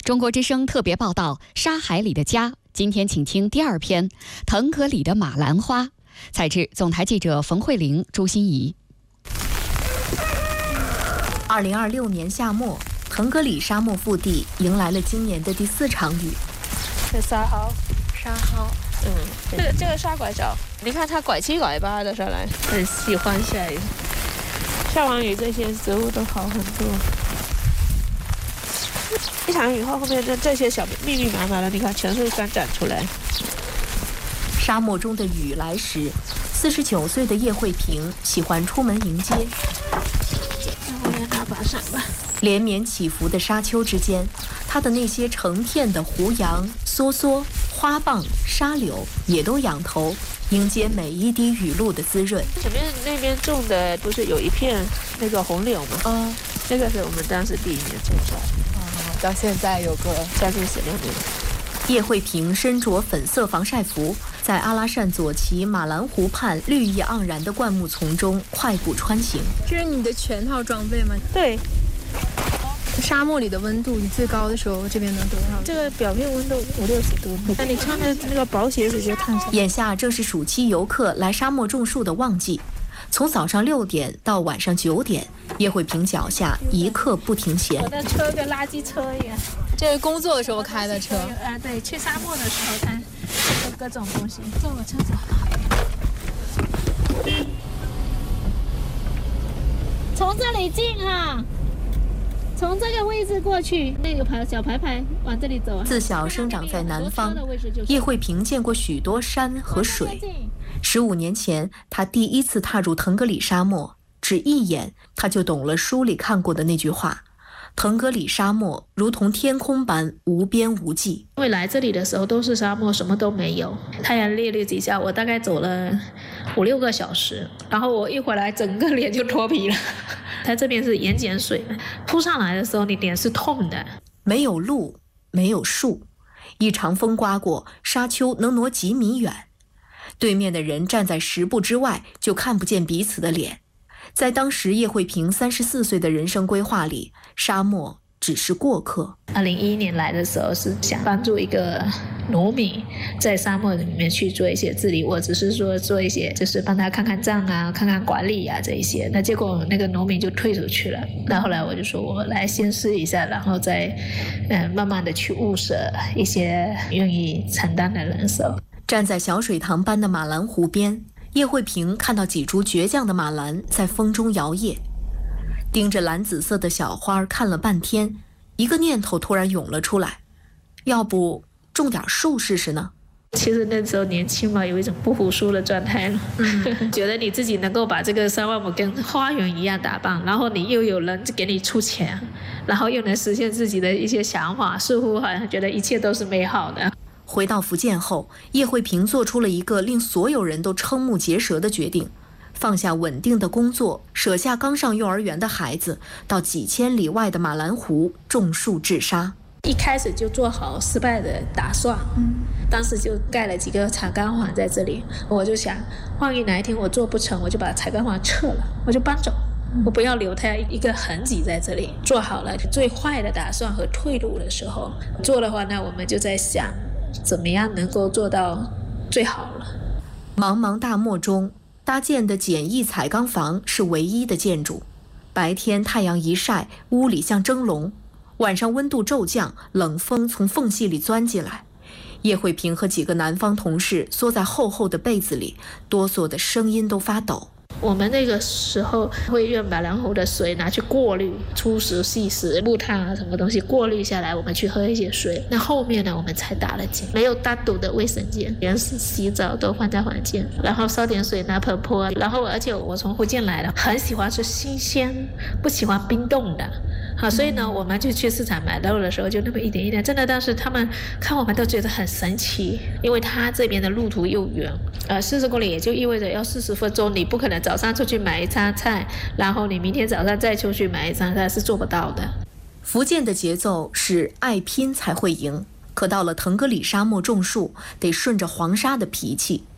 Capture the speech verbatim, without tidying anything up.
中国之声特别报道《沙海里的家》，今天请听第二篇《腾格里的马兰花》，采制总台记者冯慧玲、朱欣怡。 二零二六年夏末，腾格里沙漠腹地迎来了今年的第四场雨。 这沙蒿， 沙蒿， 嗯，这个这个沙拐角，你看它拐七拐八的下来，很喜欢下雨。下完雨，这些植物都好很多。一场雨后，后面的这些小密密麻麻的，你看全是干长出来。 沙漠中的雨来时，四十九岁的叶慧萍喜欢出门迎接。 我也拿把伞吧。 连绵起伏的沙丘之间，它的那些成片的胡杨、梭梭、花蚌、沙柳也都仰头迎接每一滴雨露的滋润。 前面那边种的不是有一片那个红柳吗？ 嗯， 那个是我们当时第一年种出来的。 到现在有个将近十六年。 叶慧萍身着粉色防晒服，在阿拉善左旗马兰湖畔绿意盎然的灌木丛中快步穿行。 这是你的全套装备吗？ 对。 沙漠里的温度，你最高的时候这边能多少？ 这个表面温度五六十度，那你穿的那个薄鞋子就烫伤。 眼下正是暑期游客来沙漠种树的旺季，从早上六点到晚上九点，叶慧萍脚下一刻不停歇。 我的车跟垃圾车一样。 这是工作的时候开的车。 啊，对，去沙漠的时候它各种东西。坐我车走。从这里进哈。从这个位置过去，那个牌小牌牌往这里走。 自小生长在南方，叶慧萍见过许多山和水。十五年前，她第一次踏入腾格里沙漠，只一眼，她就懂了书里看过的那句话：腾格里沙漠如同天空般无边无际。 因为来这里的时候都是沙漠，什么都没有，太阳烈烈底下，我大概走了五六个小时，然后我一回来，整个脸就脱皮了。它这边是盐碱水，扑上来的时候你脸是痛的。 没有路，没有树，一场风刮过，沙丘能挪几米远。对面的人站在十步之外，就看不见彼此的脸。在当时叶慧萍三十四岁的人生规划里，沙漠只是过客。 二零一一年来的时候是想帮助一个农民在沙漠里面去做一些治理，我只是说做一些就是帮他看看账啊，看看管理啊这一些。那结果那个农民就退出去了。那后来我就说我来先试一下，然后再嗯慢慢的去物色一些愿意承担的人手。 站在小水塘般的马兰湖边，叶慧萍看到几株倔强的马兰在风中摇曳，盯着蓝紫色的小花看了半天，一个念头突然涌了出来，要不种点树试试呢？ 其实那时候年轻嘛，有一种不服输的状态了，嗯、觉得你自己能够把这个三万亩跟花园一样打扮，然后你又有人给你出钱，然后又能实现自己的一些想法，似乎好像觉得一切都是美好的。 回到福建后，叶慧萍做出了一个令所有人都瞠目结舌的决定，放下稳定的工作，舍下刚上幼儿园的孩子，到几千里外的马兰湖种树治沙。 一开始就做好失败的打算，嗯，当时就盖了几个彩钢环在这里，我就想，万一哪一天我做不成，我就把彩钢环撤了，我就搬走，我不要留它一个痕迹在这里。做好了最坏的打算和退路的时候，做的话呢，我们就在想，怎么样能够做到最好了。 茫茫大漠中，搭建的简易彩钢房是唯一的建筑。白天太阳一晒，屋里像蒸笼；晚上温度骤降，冷风从缝隙里钻进来。叶慧萍和几个南方同事缩在厚厚的被子里，哆嗦的声音都发抖。 我们那个时候会用马兰湖的水拿去过滤粗石细石木炭啊什么东西过滤下来，我们去喝一些水。那后面呢我们才打了井，没有单独的卫生间，连洗澡都放在房间，然后烧点水拿盆泼。然后而且我从福建来的，很喜欢吃新鲜，不喜欢冰冻的。好，所以呢我们就去市场买肉的时候就那么一点一点，真的当时他们看我们都觉得很神奇，因为他这边的路途又远，呃四十公里也就意味着要四十分钟，你不可能早上出去买一餐菜，然后你明天早上再出去买一餐菜，是做不到的。 福建的节奏是爱拼才会赢，可到了腾格里沙漠种树，得顺着黄沙的脾气，